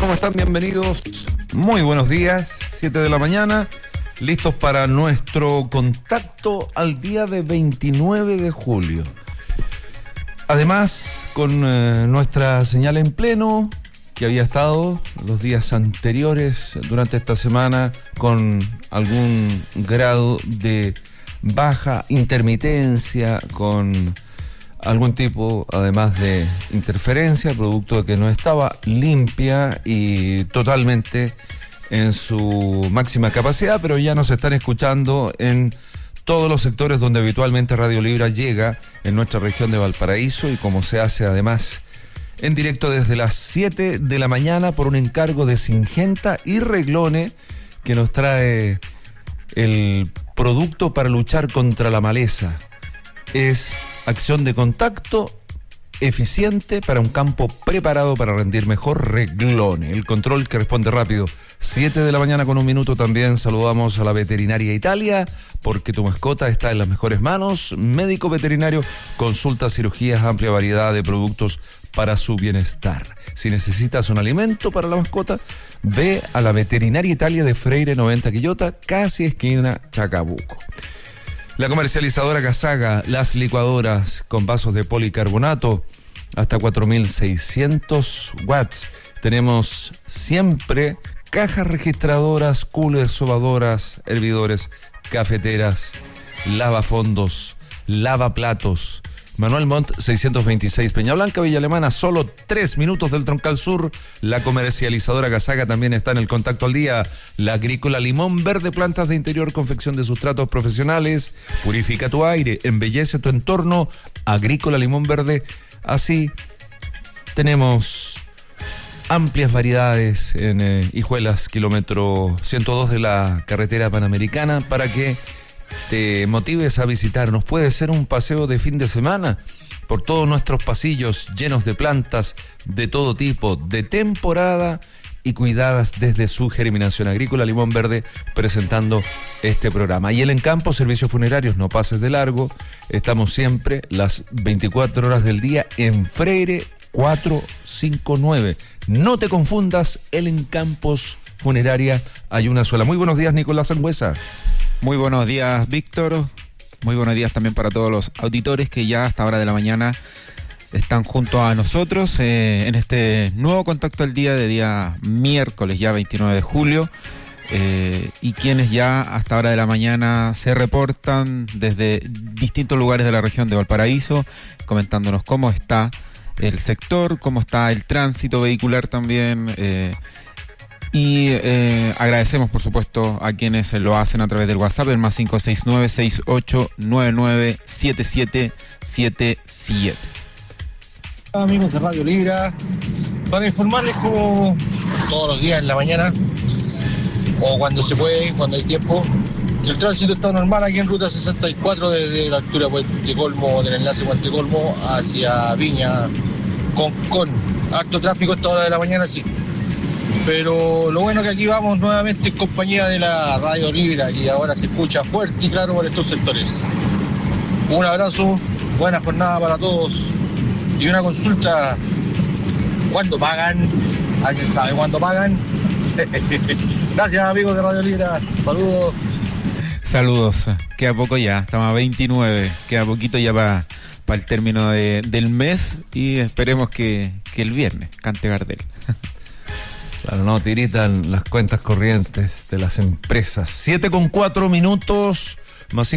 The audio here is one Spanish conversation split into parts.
¿Cómo están? Bienvenidos. Muy buenos días, 7 de la mañana. Listos para nuestro contacto al día de 29 de julio. Además, con nuestra señal en pleno, que había estado los días anteriores durante esta semana con algún grado de baja intermitencia, con algún tipo además de interferencia, producto de que no estaba limpia y totalmente en su máxima capacidad, pero ya nos están escuchando en todos los sectores donde habitualmente Radio Libra llega en nuestra región de Valparaíso, y como se hace además en directo desde las 7 de la mañana por un encargo de Singenta y Reglone, que nos trae el producto para luchar contra la maleza. Es acción de contacto eficiente para un campo preparado para rendir mejor. Reglone, el control que responde rápido. 7 de la mañana con 1 minuto. También saludamos a la Veterinaria Italia, porque tu mascota está en las mejores manos. Médico veterinario, consultas, cirugías, amplia variedad de productos para su bienestar. Si necesitas un alimento para la mascota, ve a la Veterinaria Italia de Freire 90 Quillota, casi esquina Chacabuco. La comercializadora Casaga, las licuadoras con vasos de policarbonato hasta 4600 watts. Tenemos siempre cajas registradoras, coolers, sobadoras, hervidores, cafeteras, lavafondos, lavaplatos. Manuel Montt 626 Peña Blanca, Villa Alemana, solo 3 minutos del Troncal Sur. La comercializadora Casaga también está en el contacto al día. La Agrícola Limón Verde, plantas de interior, confección de sustratos profesionales. Purifica tu aire, embellece tu entorno. Agrícola Limón Verde. Así tenemos amplias variedades en Hijuelas, kilómetro 102 de la carretera panamericana, para que te motives a visitarnos. Puede ser un paseo de fin de semana por todos nuestros pasillos llenos de plantas de todo tipo, de temporada y cuidadas desde su germinación. Agrícola Limón Verde presentando este programa. Y el Encampo, servicios funerarios, no pases de largo. Estamos siempre las 24 horas del día en Freire 459. No te confundas, el Encampos Funeraria hay una sola. Muy buenos días, Nicolás Sangüesa. Muy buenos días, Víctor. Muy buenos días también para todos los auditores que ya a esta hora de la mañana están junto a nosotros en este nuevo contacto al día de día miércoles, ya 29 de julio, y quienes ya a esta hora de la mañana se reportan desde distintos lugares de la región de Valparaíso, comentándonos cómo está el sector, cómo está el tránsito vehicular también, y agradecemos por supuesto a quienes lo hacen a través del WhatsApp, el más 569-6899-7777. Amigos de Radio Libra, para informarles como todos los días en la mañana o cuando se puede, cuando hay tiempo, que el tránsito está normal aquí en Ruta 64 desde la altura Puente Colmo, del enlace Puente Colmo hacia Viña, con harto tráfico a esta hora de la mañana, sí. Pero lo bueno que aquí vamos nuevamente en compañía de la Radio Libra, que ahora se escucha fuerte y claro por estos sectores. Un abrazo, buena jornada para todos. Y una consulta: ¿cuándo pagan? ¿Alguien sabe cuándo pagan? Gracias, amigos de Radio Libra. Saludos. Saludos. Queda poco ya, estamos a 29. Queda poquito ya para el término del mes, y esperemos que el viernes cante Gardel. Claro, no tiritan las cuentas corrientes de las empresas. 7:04 minutos, más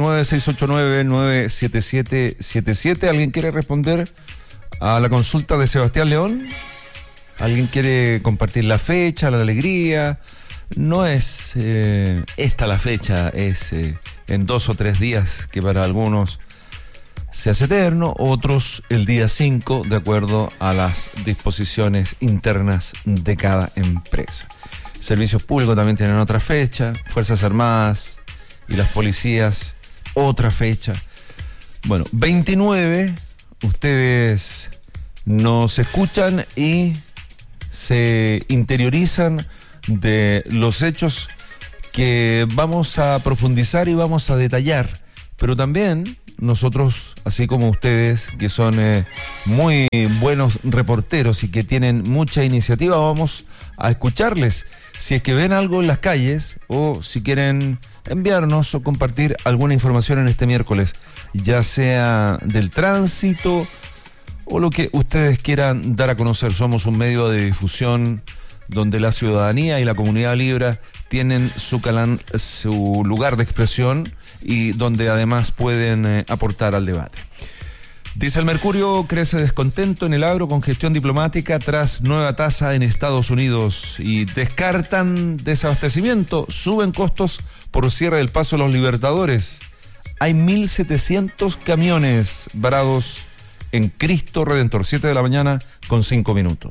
569-689-97777. ¿Alguien quiere responder a la consulta de Sebastián León? ¿Alguien quiere compartir la fecha, la alegría? No es esta la fecha, es en 2 o 3 días, que para algunos se hace eterno, otros el día 5, de acuerdo a las disposiciones internas de cada empresa. Servicios públicos también tienen otra fecha, Fuerzas Armadas y las policías otra fecha. Bueno, 29, ustedes nos escuchan y se interiorizan de los hechos que vamos a profundizar y vamos a detallar, pero también nosotros así como ustedes, que son muy buenos reporteros y que tienen mucha iniciativa, vamos a escucharles. Si es que ven algo en las calles o si quieren enviarnos o compartir alguna información en este miércoles, ya sea del tránsito o lo que ustedes quieran dar a conocer. Somos un medio de difusión donde la ciudadanía y la comunidad Libra tienen su lugar de expresión y donde además pueden aportar al debate. Dice el Mercurio, crece descontento en el agro con gestión diplomática tras nueva tasa en Estados Unidos y descartan desabastecimiento, suben costos por cierre del paso a los Libertadores. Hay 1.700 camiones varados en Cristo Redentor, 7 de la mañana con 5 minutos.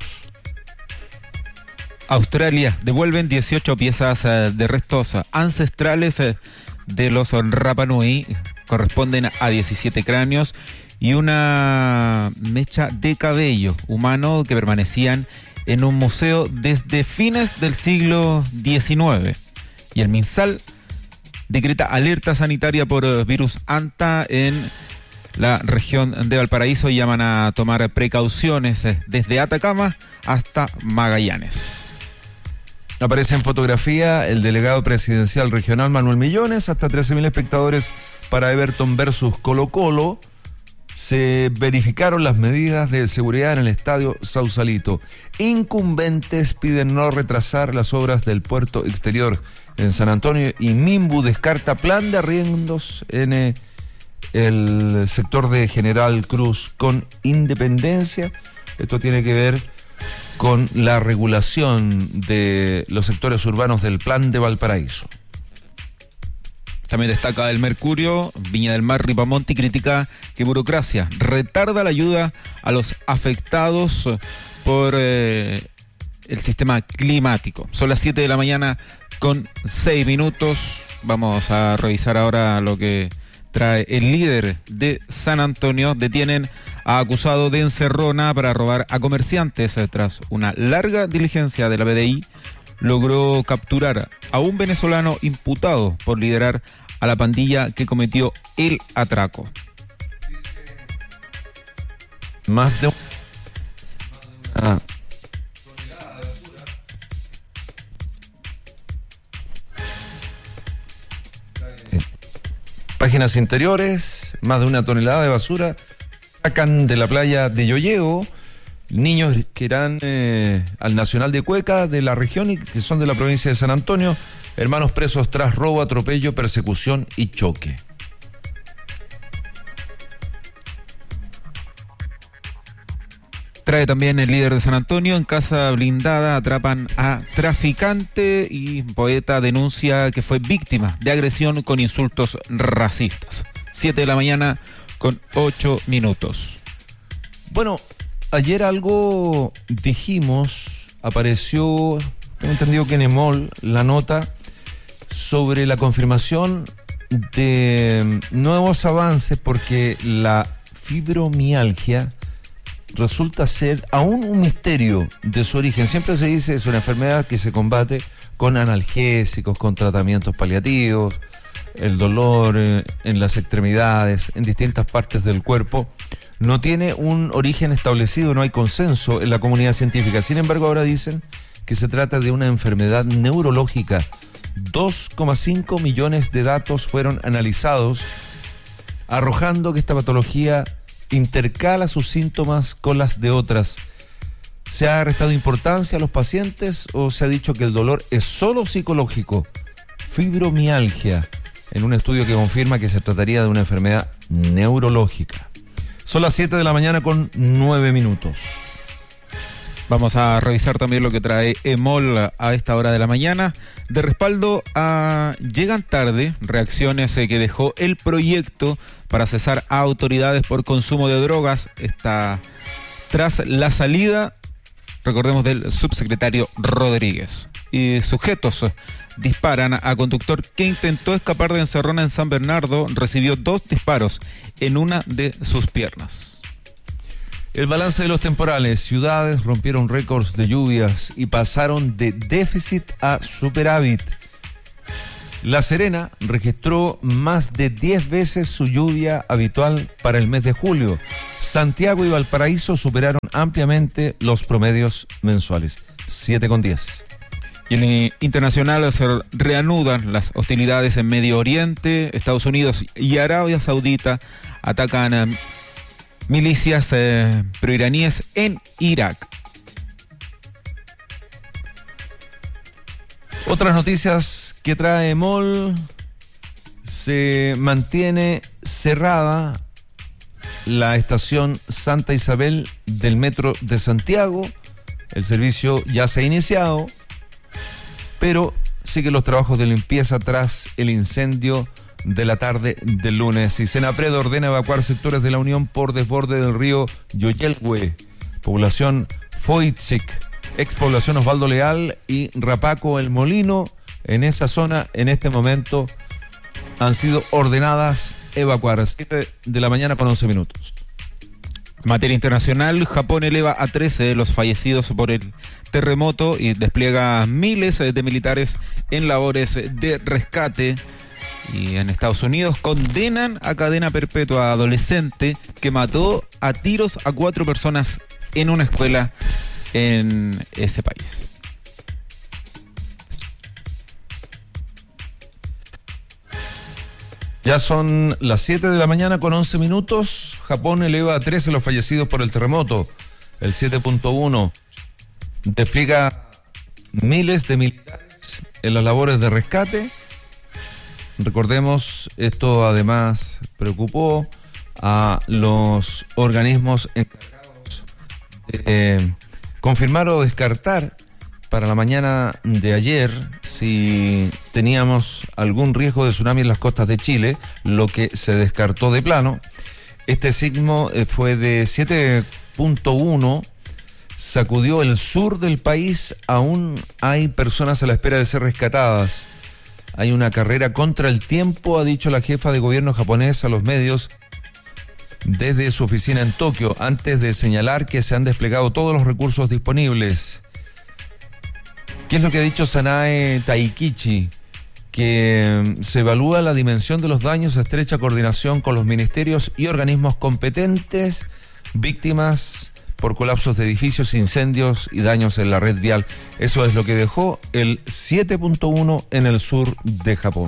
Australia, devuelven 18 piezas de restos ancestrales de los Rapa Nui, corresponden a 17 cráneos y una mecha de cabello humano que permanecían en un museo desde fines del siglo XIX. Y el MinSal decreta alerta sanitaria por virus Anta en la región de Valparaíso y llaman a tomar precauciones desde Atacama hasta Magallanes. Aparece en fotografía el delegado presidencial regional Manuel Millones, hasta 13.000 espectadores para Everton versus Colo-Colo. Se verificaron las medidas de seguridad en el estadio Sausalito. Incumbentes piden no retrasar las obras del puerto exterior en San Antonio y Minbu descarta plan de arriendos en el sector de General Cruz con Independencia. Esto tiene que ver con la regulación de los sectores urbanos del Plan de Valparaíso. También destaca el Mercurio, Viña del Mar, Ripamonti critica que burocracia retarda la ayuda a los afectados por el sistema climático. Son las 7 de la mañana con 6 minutos. Vamos a revisar ahora lo que trae el líder de San Antonio. Detienen a acusado de encerrona para robar a comerciantes. Tras una larga diligencia de la BDI, logró capturar a un venezolano imputado por liderar a la pandilla que cometió el atraco. Más de páginas interiores, más de 1 tonelada de basura sacan de la playa de Yoyeo. Niños que irán al Nacional de Cueca de la región y que son de la provincia de San Antonio. Hermanos presos tras robo, atropello, persecución y choque. Trae también el líder de San Antonio. En casa blindada atrapan a traficante y poeta denuncia que fue víctima de agresión con insultos racistas. 7 de la mañana con 8 minutos. Bueno, ayer algo dijimos, apareció, tengo entendido que en EMOL, la nota sobre la confirmación de nuevos avances porque la fibromialgia resulta ser aún un misterio de su origen. Siempre se dice es una enfermedad que se combate con analgésicos, con tratamientos paliativos, el dolor en las extremidades, en distintas partes del cuerpo. No tiene un origen establecido, no hay consenso en la comunidad científica. Sin embargo, ahora dicen que se trata de una enfermedad neurológica. 2,5 millones de datos fueron analizados, arrojando que esta patología intercala sus síntomas con las de otras. ¿Se ha restado importancia a los pacientes o se ha dicho que el dolor es solo psicológico? Fibromialgia, en un estudio que confirma que se trataría de una enfermedad neurológica. Son las 7 de la mañana con 9 minutos. Vamos a revisar también lo que trae EMOL a esta hora de la mañana. De respaldo a Llegan Tarde, reacciones que dejó el proyecto para cesar a autoridades por consumo de drogas. Está tras la salida, recordemos, del subsecretario Rodríguez. Y sujetos disparan a conductor que intentó escapar de encerrona en San Bernardo. Recibió 2 disparos en una de sus piernas. El balance de los temporales. Ciudades rompieron récords de lluvias y pasaron de déficit a superávit. La Serena registró más de 10 veces su lluvia habitual para el mes de julio. Santiago y Valparaíso superaron ampliamente los promedios mensuales. 7,10. Y en el internacional se reanudan las hostilidades en Medio Oriente. Estados Unidos y Arabia Saudita atacan milicias proiraníes en Irak. Otras noticias que trae MOL: se mantiene cerrada la estación Santa Isabel del Metro de Santiago. El servicio ya se ha iniciado, pero siguen los trabajos de limpieza tras el incendio de la tarde del lunes. Y Senapred ordena evacuar sectores de la Unión por desborde del río Yoyelhue. Población Foitzik, expoblación Osvaldo Leal y Rapaco El Molino. En esa zona, en este momento, han sido ordenadas evacuar. 7 de la mañana con 11 minutos. En materia internacional, Japón eleva a 13 los fallecidos por el terremoto y despliega miles de militares en labores de rescate. Y en Estados Unidos condenan a cadena perpetua a adolescente que mató a tiros a 4 personas en una escuela en ese país. Ya son las 7 de la mañana con 11 minutos. Japón eleva a 13 los fallecidos por el terremoto. El 7.1 despliega miles de militares en las labores de rescate. Recordemos, esto además preocupó a los organismos encargados de confirmar o descartar para la mañana de ayer si teníamos algún riesgo de tsunami en las costas de Chile, lo que se descartó de plano. Este sismo fue de 7.1, sacudió el sur del país. Aún hay personas a la espera de ser rescatadas. Hay una carrera contra el tiempo, ha dicho la jefa de gobierno japonés a los medios desde su oficina en Tokio, antes de señalar que se han desplegado todos los recursos disponibles. ¿Qué es lo que ha dicho Sanae Taikichi? Que se evalúa la dimensión de los daños a estrecha coordinación con los ministerios y organismos competentes, víctimas por colapsos de edificios, incendios y daños en la red vial. Eso es lo que dejó el 7.1 en el sur de Japón.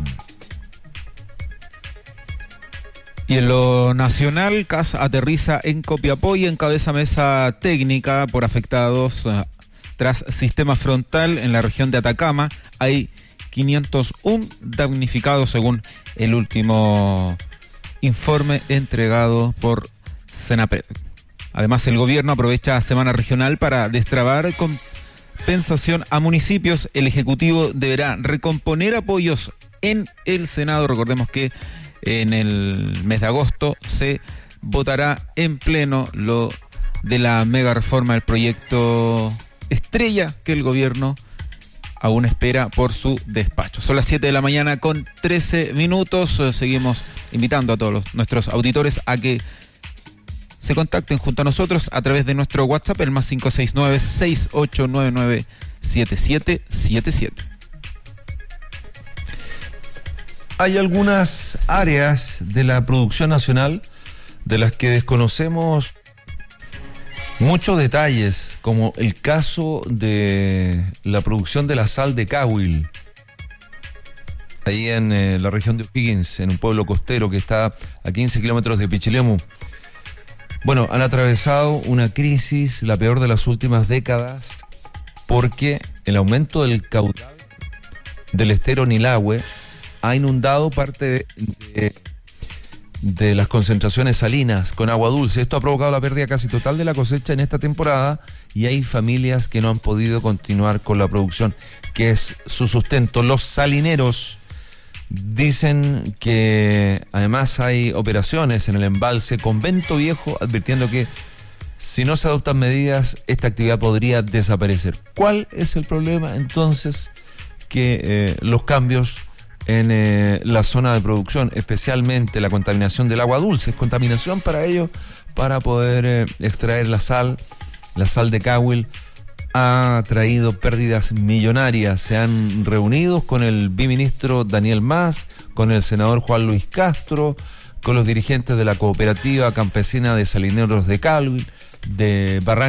Y en lo nacional, CAS aterriza en Copiapó y encabeza mesa técnica por afectados tras sistema frontal en la región de Atacama. Hay 501 damnificados según el último informe entregado por Senapred. Además, el gobierno aprovecha semana regional para destrabar compensación a municipios. El Ejecutivo deberá recomponer apoyos en el Senado. Recordemos que en el mes de agosto se votará en pleno lo de la mega reforma del proyecto estrella que el gobierno aún espera por su despacho. Son las 7 de la mañana con 13 minutos. Seguimos invitando a todos nuestros auditores a que se contacten junto a nosotros a través de nuestro WhatsApp, el más 569-6899-7777. Hay algunas áreas de la producción nacional de las que desconocemos muchos detalles, como el caso de la producción de la sal de Cahuil, ahí en la región de O'Higgins, en un pueblo costero que está a 15 kilómetros de Pichilemu. Bueno, han atravesado una crisis, la peor de las últimas décadas, porque el aumento del caudal del estero Nilahue ha inundado parte de las concentraciones salinas con agua dulce. Esto ha provocado la pérdida casi total de la cosecha en esta temporada y hay familias que no han podido continuar con la producción, que es su sustento. Los salineros dicen que además hay operaciones en el embalse Convento Viejo advirtiendo que si no se adoptan medidas, esta actividad podría desaparecer. ¿Cuál es el problema? Entonces, que los cambios en la zona de producción, especialmente la contaminación del agua dulce, es contaminación para ellos, para poder extraer la sal de Cahuil, ha traído pérdidas millonarias. Se han reunido con el viceministro Daniel Mas, con el senador Juan Luis Castro, con los dirigentes de la cooperativa campesina de Salineros de Calvi, de Barranca